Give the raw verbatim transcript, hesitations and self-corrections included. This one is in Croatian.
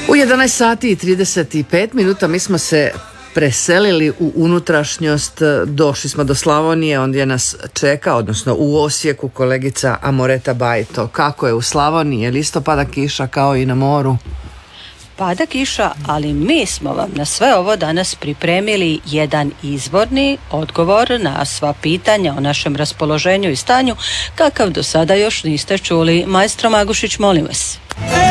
U jedanaest sati i trideset pet minuta mi smo se preselili u unutrašnjost, došli smo do Slavonije, ondje nas čeka, odnosno u Osijeku, kolegica Amoreta Bajto. Kako je u Slavoniji? Je li isto pada kiša kao i na moru? Pada kiša, ali mi smo vam na sve ovo danas pripremili jedan izvorni odgovor na sva pitanja o našem raspoloženju i stanju, kakav do sada još niste čuli. Maestro Magušić, molim vas.